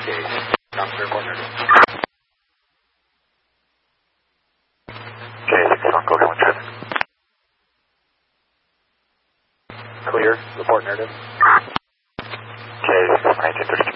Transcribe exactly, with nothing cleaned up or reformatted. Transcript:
Okay, down clear, report narrative. Okay, six one, go down traffic. Clear, report narrative. Okay, six one, nineteen thirty-two.